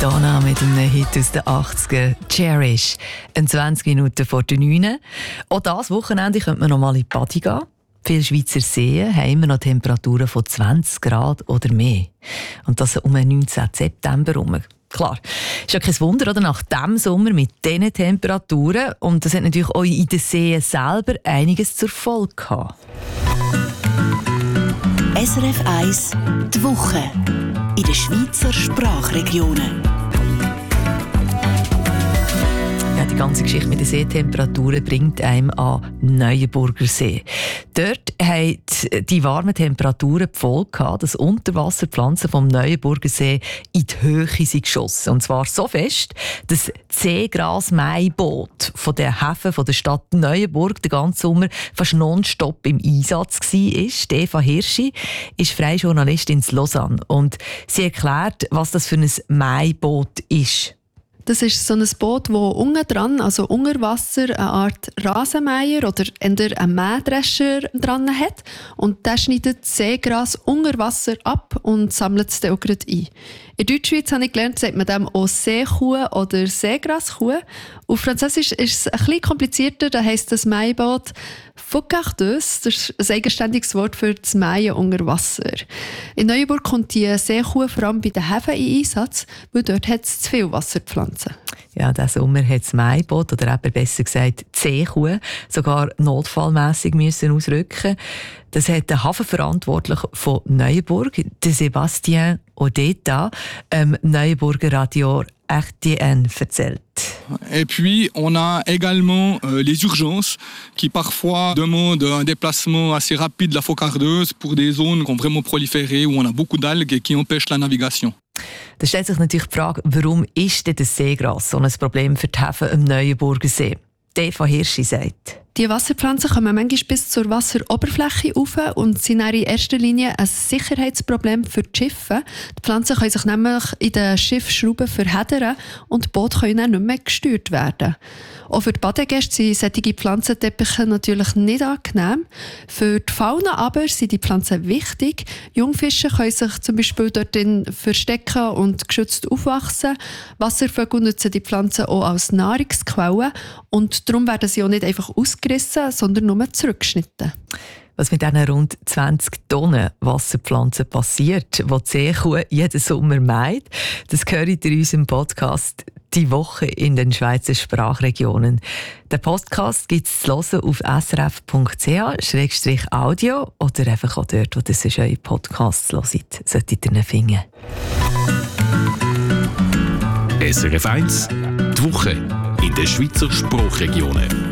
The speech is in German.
Madonna mit einem Hit aus den 80ern, «Cherish». 20 Minuten vor der 9. Auch dieses Wochenende könnte man noch mal in die Badi gehen. Viele Schweizer Seen haben immer noch Temperaturen von 20 Grad oder mehr. Und das um den 19. September herum. Klar, ist ja kein Wunder, oder? Nach diesem Sommer mit diesen Temperaturen. Und das hat natürlich auch in den Seen selber einiges zur Folge gehabt. SRF 1 die Woche in den Schweizer Sprachregionen. Ja, die ganze Geschichte mit den Seetemperaturen bringt einem an Neuenburger See. Dort haben die warmen Temperaturen die Folge gehabt, dass Unterwasserpflanzen vom Neuenburger See in die Höhe sind geschossen. Und zwar so fest, dass das Seegras-Maiboot von der Häfen von der Stadt Neuenburg den ganzen Sommer fast nonstop im Einsatz war. Eva Hirschi ist freie Journalistin in Lausanne und sie erklärt, was das für ein Maiboot ist. Das ist so ein Boot, das unten dran, also unter Wasser, eine Art Rasenmäher oder eher einen Mähdrescher dran hat. Und der schneidet das Seegras unter Wasser ab und sammelt es dann auch gleich ein. In Deutschschweiz habe ich gelernt, sagt man dem auch Seekuh oder Seegraskuh. Auf Französisch ist es ein bisschen komplizierter, da heisst das Maiboot «foucardeuse». Das ist ein eigenständiges Wort für das Mähen unter Wasser. In Neuenburg kommt die Seekuh vor allem bei den Häfen in Einsatz, weil dort hat es zu viele Wasserpflanzen. Ja, diesen Sommer hat das Maiboot, oder eben besser gesagt die Seekuh, sogar notfallmässig müssen ausrücken. Das hat der Hafenverantwortliche von Neuenburg, der Sébastien Odetta, Neuenburger Radio RTN erzählt. Et puis, on a également les urgences qui parfois demandent un déplacement assez rapide de la foucardeuse pour des zones qui ont vraiment proliféré, où on a beaucoup d'algues et qui empêchent la navigation. Da stellt sich natürlich die Frage, warum ist denn das Seegras so ein Problem für die Häfen am Neuenburger See? Eva Hirschi sagt: Die Wasserpflanzen kommen manchmal bis zur Wasseroberfläche rauf und sind in erster Linie ein Sicherheitsproblem für die Schiffe. Die Pflanzen können sich nämlich in den Schiffsschrauben verheddern und die Boote können dann nicht mehr gesteuert werden. Auch für die Badegäste sind solche Pflanzenteppiche natürlich nicht angenehm. Für die Fauna aber sind die Pflanzen wichtig. Jungfische können sich zum Beispiel dort verstecken und geschützt aufwachsen. Wasservögel nutzen die Pflanzen auch als Nahrungsquelle und darum werden sie auch nicht einfach ausgerissen, sondern nur zurückgeschnitten. Was mit diesen rund 20 Tonnen Wasserpflanzen passiert, die die Seekuh jeden Sommer mäht, das hört ihr in unserem Podcast «Die Woche in den Schweizer Sprachregionen». Den Podcast gibt es zu hören auf srf.ch/audio oder einfach auch dort, wo ihr sonst eure Podcasts hört, solltet ihr ihn finden. SRF 1 die Woche in den Schweizer Sprachregionen.